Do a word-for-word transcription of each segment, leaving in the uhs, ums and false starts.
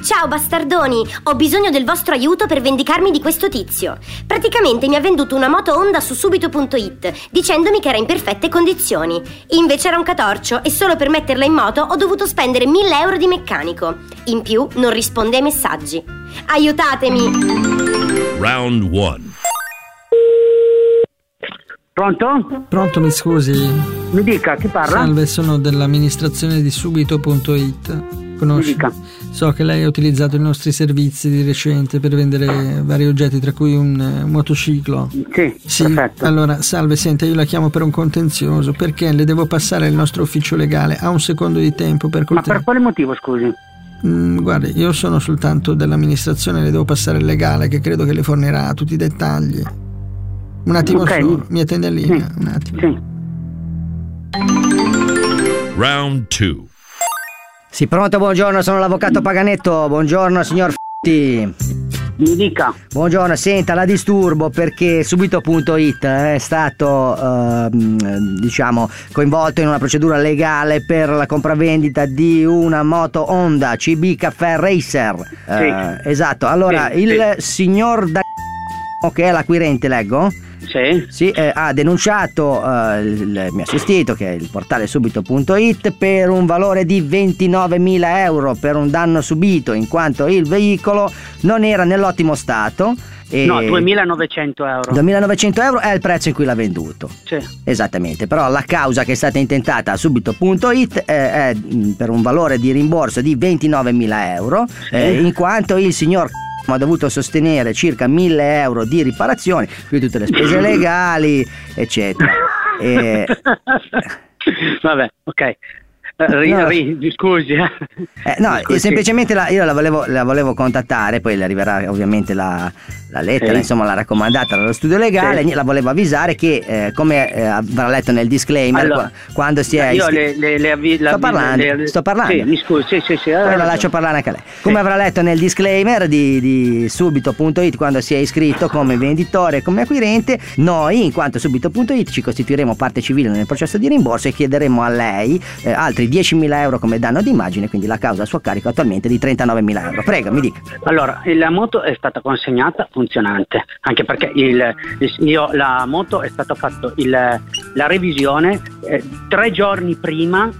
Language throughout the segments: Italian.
Ciao bastardoni, ho bisogno del vostro aiuto per vendicarmi di questo tizio. Praticamente mi ha venduto una moto Honda su subito punto it dicendomi che era in perfette condizioni. Invece era un catorcio e solo per metterla in moto ho dovuto spendere mille euro di meccanico. In più non risponde ai messaggi. Aiutatemi! Round one. Pronto? Pronto, mi scusi? Mi dica, chi parla? Salve, sono dell'amministrazione di subito punto it. Conosci? Mi dica. So che lei ha utilizzato i nostri servizi di recente per vendere vari oggetti, tra cui un, un motociclo. Sì, sì, perfetto. Allora, salve, senta, io la chiamo per un contenzioso perché le devo passare il nostro ufficio legale. Ha un secondo di tempo per cortesia? Ma per quale motivo, scusi? Mm, guardi, io sono soltanto dell'amministrazione, le devo passare il legale che credo che le fornirà tutti i dettagli. Un attimo okay. solo, mi attende in linea, sì. un attimo. Sì. Round two. Sì, pronto, buongiorno, sono l'avvocato Paganetto. Buongiorno, signor F***i. Mi dica. Buongiorno, senta, la disturbo perché subito punto it è stato eh, diciamo coinvolto in una procedura legale per la compravendita di una moto Honda C B Caffè Racer. Sì. Eh, esatto, allora sì, il sì. signor da che è l'acquirente, leggo? Sì. Sì, eh, ha denunciato eh, il, il mio assistito, che è il portale subito punto it, per un valore di ventinovemila euro per un danno subito, in quanto il veicolo non era nell'ottimo stato. E No, duemilanovecento euro. duemilanovecento euro è il prezzo in cui l'ha venduto. Sì. Esattamente, però la causa che è stata intentata a subito punto it è, è per un valore di rimborso di ventinovemila euro, sì. eh, in quanto il signor ha dovuto sostenere circa mille euro di riparazioni, qui tutte le spese legali, eccetera. E... Vabbè, ok. Ri, No. ri, scusi, eh. Eh, no, Scusi. semplicemente la, io la volevo, la volevo contattare, poi le arriverà ovviamente la, la lettera, Sì. insomma la raccomandata dallo studio legale, Sì. la volevo avvisare che eh, come eh, avrà letto nel disclaimer, Allora, qua- quando si è io iscri- le, le, le avvi- sto la- parlando, le- le- sto parlando. Sì, mi scusi, sì, sì, sì. Poi la lascio parlare anche a lei. Come avrà letto nel disclaimer di, di subito punto it, quando si è iscritto come venditore e come acquirente, noi in quanto subito punto it ci costituiremo parte civile nel processo di rimborso e chiederemo a lei eh, altri diecimila euro come danno d'immagine, quindi la causa a suo carico attualmente di trentanovemila euro. Prego, mi dica. Allora, la moto è stata consegnata funzionante, anche perché il, il- io, la moto è stata fatta il, la revisione eh, tre giorni prima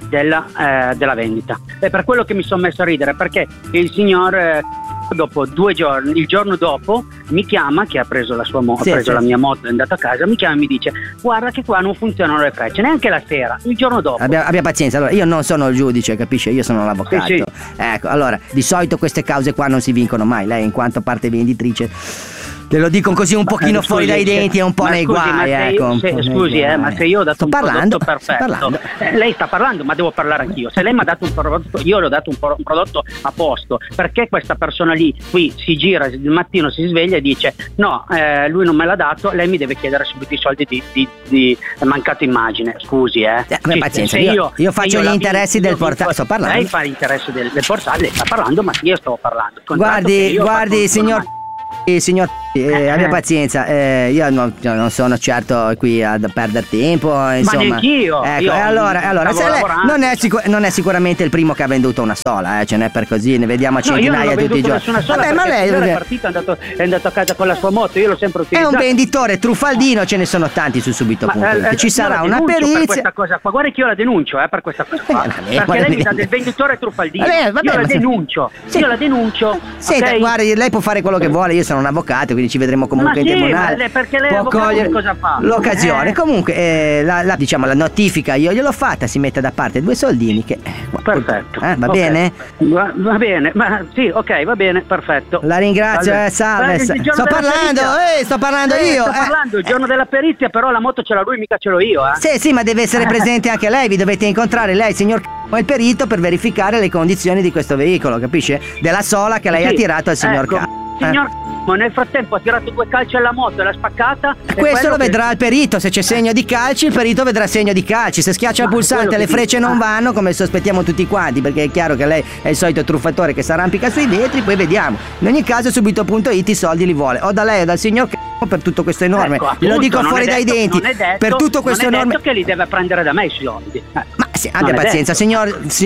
della, eh, della vendita. È per quello che mi sono messo a ridere, perché il signor eh, dopo due giorni, il giorno dopo mi chiama, che ha preso la sua moto, Sì, ha preso sì. la mia moto, è andato a casa, mi chiama e mi dice: guarda che qua non funzionano le frecce, neanche la sera, il giorno dopo. Abbia, abbia pazienza, allora io non sono il giudice, capisce? Io sono l'avvocato. Sì, Ecco, allora, di solito queste cause qua non si vincono mai. Lei in quanto parte venditrice, te lo dico così un pochino Eh, fuori scusi, dai se- denti e un po' ma nei scusi, ma guai, se ecco. io- un se- po' nei scusi, eh, guai. ma se io ho dato sto un parlando, prodotto sto perfetto, parlando. eh, lei sta parlando, ma devo parlare anch'io. Se lei mi ha dato un prodotto, io le ho dato un, pro- un prodotto a posto, perché questa persona lì qui si gira il mattino, si sveglia e dice: no, eh, lui non me l'ha dato, lei mi deve chiedere subito i soldi di, di, di mancato immagine. Scusi, eh. Eh, abbia Sì, pazienza, se io- io se faccio gli la vi- interessi io del vi- portale, sto parlando. Lei fa gli interessi del, del portale, lei sta parlando, ma io sto parlando. Il contratto che Guardi, io ho guardi, fatto- signor eh, signor eh, Eh, abbia eh. pazienza, eh, io non, non sono certo qui a perdere tempo, insomma. neanch'io, Ecco, io e allora, e allora stavo se lei lavorando. non, è sicu- non è sicuramente il primo che ha venduto una sola, eh, ce n'è per così, ne vediamo a No, io non centinaia ho tutti i venduto giorni. nessuna sola, Vabbè, ma perché lei il signore è partito, è andato, è andato a casa con la sua moto, io l'ho sempre è utilizzata. un venditore truffaldino, ce ne sono tanti su subito punto it. eh, eh, Ci io sarà la una denuncio per perizia. questa cosa qua. Guarda che io la denuncio eh, per questa cosa qua. Eh, vabbè, perché vabbè, lei mi dà vabbè. del venditore truffaldino. Vabbè, vabbè, io la ma se- denuncio, Sì. io la denuncio. Senta, ok? guardi, lei può fare quello che vuole, io sono un avvocato, quindi ci vedremo comunque Ma in sì, tribunale. ma lei- perché lei è Può avvocato, cogliere cosa fa? l'occasione. Eh. Comunque, eh, la, la- diciamo, la notifica io gliel'ho fatta, si mette da parte due soldini che... eh, Perfetto. eh, va Ok. bene? Va, va bene, ma sì, ok, va bene, perfetto. La ringrazio, Salve. eh, salve. Salve, il giorno Sto della parlando, perizia. eh, sto parlando Eh, io. Sto eh. parlando, il giorno della perizia, però la moto ce l'ha lui, mica ce l'ho io, eh. Sì, sì, ma deve essere presente anche lei, vi dovete incontrare lei, signor c***o, e il perito per verificare le condizioni di questo veicolo, capisce? Della sola che lei Sì, ha tirato al signor ecco, c***o. Signor ma nel frattempo ha tirato due calci alla moto e l'ha spaccata. e Questo quello lo che- vedrà il perito, se c'è segno di calci il perito vedrà segno di calci, se schiaccia il Ma pulsante quello le che frecce dico, non ah. vanno come sospettiamo tutti quanti, perché è chiaro che lei è il solito truffatore che si arrampica sui vetri, poi vediamo. In ogni caso subito punto it i soldi li vuole o da lei o dal signor c***o per tutto questo enorme, Ecco, glielo appunto, dico non fuori è dai detto- denti, non è detto- per tutto questo non è enorme... detto che li deve prendere da me i soldi. Eh. Ma sì, Non abbia è pazienza, detto. signor, signor F***o,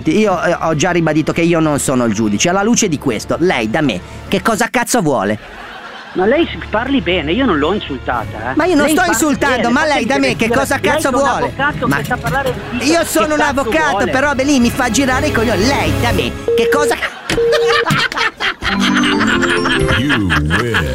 Io eh, ho già ribadito che io non sono il giudice. Alla luce di questo, lei da me che cosa cazzo vuole? Ma lei parli bene, io non l'ho insultata. Eh. Ma io non lei sto parli insultando, bene, ma lei da me che cosa cazzo vuole? Ma che sa parlare di io sono un avvocato, vuole? però beh, lì mi fa girare i coglioni. Lei da me che cosa You win.